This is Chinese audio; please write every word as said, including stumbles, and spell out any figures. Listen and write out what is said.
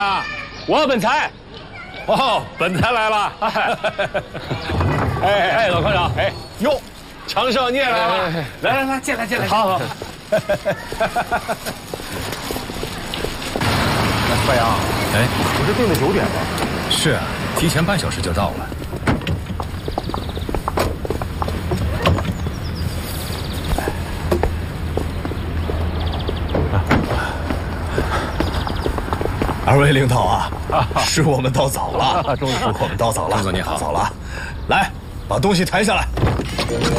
啊，我本财。 哦，本财来了。 哎哎，老科长，哎哟，常少你也来了，来来来，进来进来。 好好。 帅阳， 哎， 不是定的九点吗？ 是啊，提前半小时就到了。 二位领导啊，是我们到早了， 终于我们到早了， 钟总你好， 早了，来把东西抬下来。